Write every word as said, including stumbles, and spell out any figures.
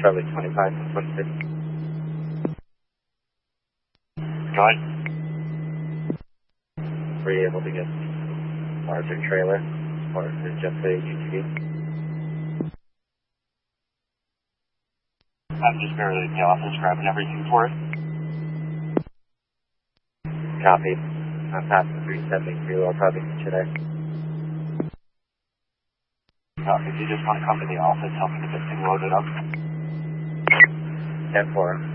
Charlie twenty-five, twenty-six. Go ahead. Were you able to get larger trailer or is it just a U T V? I'm just barely in the office grabbing everything for it. Copy. I'm passing three seventy-two. I'll probably meet you there. Copy. If you just want to come to the office, help me get this thing loaded up. ten four.